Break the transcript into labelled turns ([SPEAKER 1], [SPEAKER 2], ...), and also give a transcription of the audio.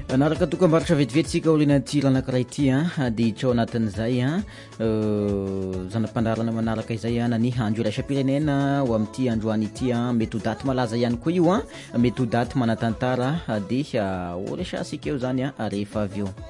[SPEAKER 1] Anaraka dokam-barotra vetivetsika olona tilo anankiray ity dia tsao anatin'izay zanam-pandarana manaraka izay nany andro iraisam-pirenena ho amin'ity androany ity mety ho daty malaza ihany koa io mety ho daty manatantara dia ho resasika eo zany rehefa avy eo.